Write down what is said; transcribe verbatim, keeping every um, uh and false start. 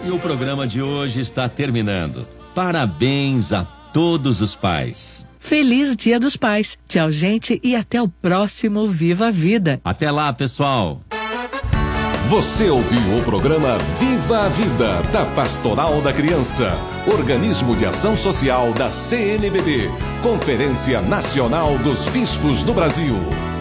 E o programa de hoje está terminando. Parabéns a todos os pais. Feliz Dia dos Pais. Tchau, gente, e até o próximo Viva a Vida. Até lá, pessoal. Você ouviu o programa Viva a Vida, da Pastoral da Criança, organismo de ação social da C N B B, Conferência Nacional dos Bispos do Brasil.